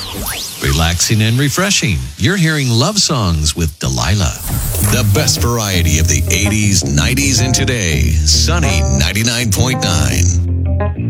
Relaxing and refreshing. You're hearing love songs with Delilah. The best variety of the 80s, 90s, and today. Sunny 99.9.